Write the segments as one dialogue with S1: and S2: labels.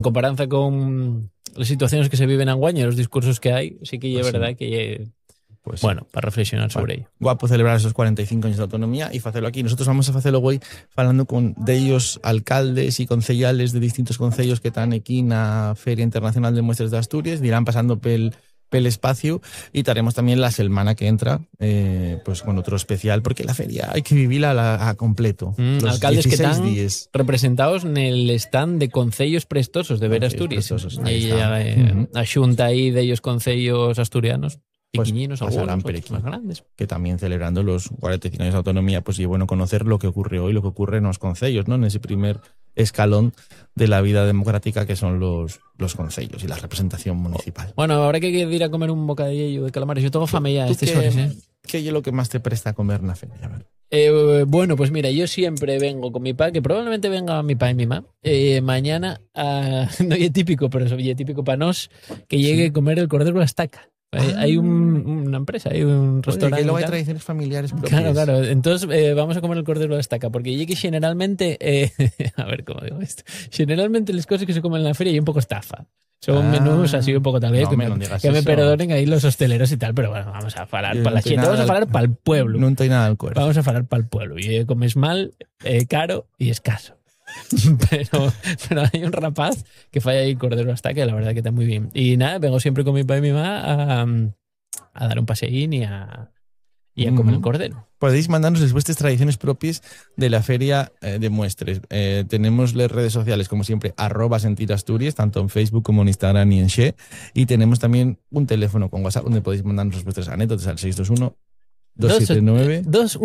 S1: comparanza con las situaciones que se viven en Anguaña, los discursos que hay, sí que es verdad que
S2: Pues
S1: bueno, para reflexionar sobre ello.
S2: Guapo celebrar esos 45 años de autonomía y facelo aquí. Nosotros vamos a facelo hoy falando con dellos alcaldes y concellales de distintos concellos que están aquí na Feria Internacional de Muestras de Asturias, dirán pasando pel espacio y estaremos también la semana que entra pues con otro especial, porque la feria hay que vivirla a completo. Los
S1: Alcaldes que
S2: 16
S1: están
S2: días.
S1: representados en el stand de concellos prestosos de ver Asturias.
S2: Ahí
S1: Y
S2: está.
S1: a xunta ahí de ellos concellos asturianos.
S2: Pues
S1: Piquiñinos,
S2: pasarán
S1: algunos,
S2: por
S1: otros
S2: aquí.
S1: más grandes.
S2: Que también celebrando los 45 años de autonomía, pues y es bueno conocer lo que ocurre hoy, lo que ocurre en los concellos, ¿no? En ese primer escalón de la vida democrática que son los concellos y la representación municipal.
S1: Bueno, ahora que hay que ir a comer un bocadillo de calamares. Yo tengo fame ya a estas horas, ¿eh?
S2: ¿Qué es lo que más te presta a comer en la feria? A ver.
S1: Bueno, pues mira, yo siempre vengo con mi pa, que probablemente venga mi pa y mi ma. Mañana, no es típico, pero es típico para nos, que llegue a comer el cordero a la estaca. Hay una empresa, hay un restaurante.
S2: Que luego hay tradiciones familiares propias.
S1: Claro, claro. Entonces vamos a comer el cordero a la estaca, porque llegue generalmente, a ver cómo digo esto, generalmente las cosas que se comen en la feria hay un poco estafa. Son menús así un poco tal vez, que me perdonen ahí los hosteleros y tal, pero bueno, vamos a falar para la gente, vamos a falar para el pueblo.
S2: No hay nada al cuerpo.
S1: Vamos a falar para el pueblo. Y comes mal, caro y escaso. pero hay un rapaz que falla ahí cordero hasta que la verdad que está muy bien. Y nada, vengo siempre con mi padre y mi mamá a dar un paseín y a comer el cordero.
S2: Podéis mandarnos vuestras tradiciones propias de la feria de muestres. Tenemos las redes sociales, como siempre, @sentirasturias, tanto en Facebook como en Instagram y en She. Y tenemos también un teléfono con WhatsApp donde podéis mandarnos vuestras anécdotas al 621 279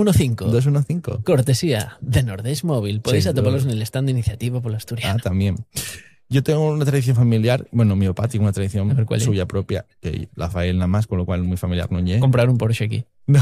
S2: 215.
S1: Cortesía de Nordés Móvil. Podéis atoparlos en el stand de Iniciativa por la Asturiana.
S2: También. Yo tengo una tradición familiar, bueno, mi papá tiene una tradición suya propia, que la fa él nada más, con lo cual muy familiar no llegué.
S1: Comprar un Porsche aquí.
S2: No.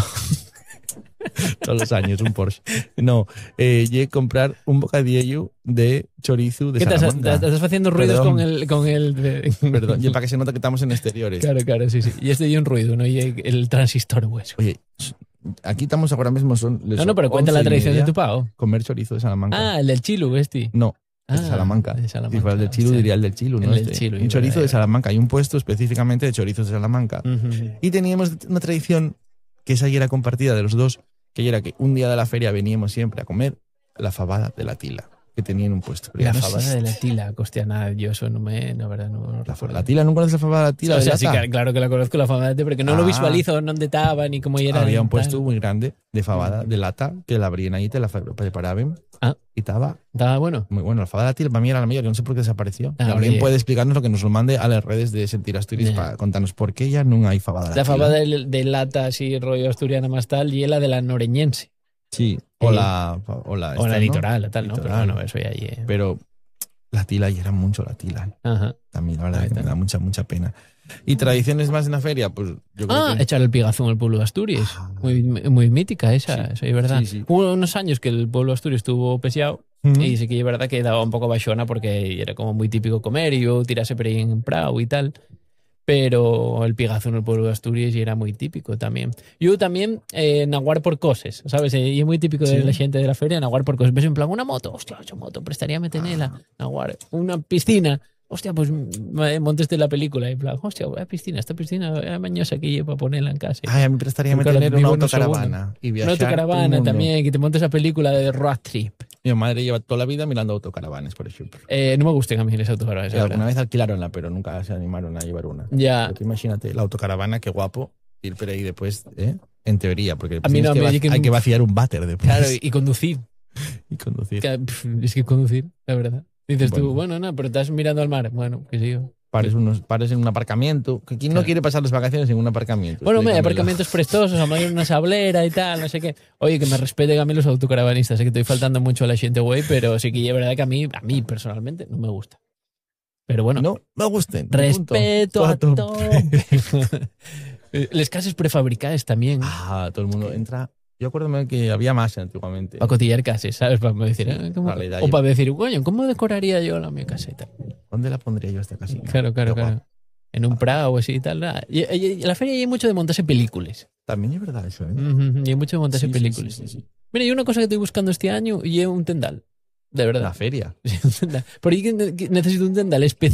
S2: Todos los años un Porsche. No, llegué a comprar un bocadillo de chorizo de Salamanca.
S1: ¿Estás haciendo ruidos con el
S2: Perdón, y para que se nota que estamos en exteriores.
S1: Claro, sí. Y y un ruido, ¿no? Y el transistor hueso.
S2: Oye, aquí estamos ahora mismo son...
S1: No, pero cuenta la tradición de tu pavo.
S2: Comer chorizo de Salamanca.
S1: El del Chilu,
S2: No. De Salamanca.
S1: De Salamanca.
S2: Si fuera el del Chilu, diría el del Chilu, ¿no? Un chorizo de Salamanca. Hay un puesto específicamente de chorizos de Salamanca. Y teníamos una tradición que esa ya era compartida de los dos, que era que un día de la feria veníamos siempre a comer la fabada de la tila, que tenían un puesto.
S1: La fabada de la tila, hostia, nada, yo eso no verdad, no
S2: la tila, ¿no conoces la fabada de la tila?
S1: O sea, sí, claro que la conozco, la fabada de la tila, pero que no lo visualizo dónde estaba ni cómo era.
S2: Había un puesto muy grande de fabada de lata, que la abrían ahí, te la preparaban. Y estaba
S1: bueno.
S2: Muy bueno. La fabada de la tila para mí era la mayor, no sé por qué desapareció. Alguien puede explicarnos lo que nos lo mande a las redes de Sentir Asturias para contarnos por qué ya no hay fabada de la tila.
S1: La fabada de lata, así, rollo asturiana más tal, y la de la noreñense.
S2: Sí, o la
S1: litoral, tal, ¿no? Pero bueno, eso ya allí.
S2: Pero la tila, y era mucho la tila.
S1: Ajá.
S2: También, la verdad, que me da mucha pena. ¿Y tradiciones más en la feria? Pues yo creo que...
S1: echar el pigazo en el pueblo de Asturias. Muy mítica esa, eso es verdad.
S2: Sí.
S1: Hubo unos años que el pueblo de Asturias estuvo peseado y sí que es verdad que daba un poco bachona porque era como muy típico comer y yo tirase por ahí en Prado y tal. Pero el pigazo en el pueblo de Asturias y era muy típico también. Yo también naguar por cosas, ¿sabes? Y es muy típico de la gente de la feria naguar por cosas. Ves en plan una moto, hostia, esa moto, prestaría tenerla. Naguar una piscina, hostia, pues monteste la película y plan, hostia, esta piscina mañosa aquí para ponerla en casa.
S2: A mí prestaría tener una autocaravana y viajar.
S1: Una autocaravana también, que te montes la película de road trip.
S2: Mi madre lleva toda la vida mirando autocaravanes, por ejemplo.
S1: No me gustan a mí las autocaravanas.
S2: Alguna vez alquilaronla, pero nunca se animaron a llevar una.
S1: Ya.
S2: Porque imagínate, la autocaravana, qué guapo, ir por ahí después, en teoría, porque
S1: a mí no,
S2: hay que vaciar un váter después.
S1: Claro, y conducir. Es que conducir, la verdad. Dices tú, bueno, no, pero estás mirando al mar. Bueno, que sí.
S2: Pares en un aparcamiento. ¿Quién no quiere pasar las vacaciones en un aparcamiento?
S1: Bueno, hay aparcamientos prestosos, a hay una sablera y tal, no sé qué. Oye, que me respeten a mí los autocaravanistas. Sé que estoy faltando mucho a la gente, güey, pero sí que es verdad que a mí personalmente no me gusta. Pero bueno.
S2: No me gusten.
S1: Respeto a tope. Les casas prefabricadas también.
S2: Todo el mundo entra. Yo acuérdame que había más antiguamente.
S1: Para cotillar casas, ¿sabes? Para decir, o para decir, coño, ¿cómo decoraría yo mi caseta?
S2: ¿Dónde la pondría yo esta casita?
S1: Claro. En un prado o así y tal. Y en la feria hay mucho de montarse películas.
S2: También es verdad eso, ¿eh?
S1: Y hay mucho de montarse películas.
S2: Sí.
S1: Mira, hay una cosa que estoy buscando este año y es un tendal. De verdad.
S2: La feria.
S1: Por ahí que necesito un tendal especial